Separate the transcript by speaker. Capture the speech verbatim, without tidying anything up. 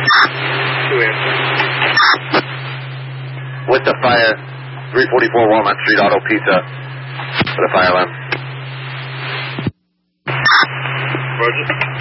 Speaker 1: Two answer.
Speaker 2: With the fire, three forty-four Walnut Street, Auto Pizza, for the fire alarm.
Speaker 1: Roger.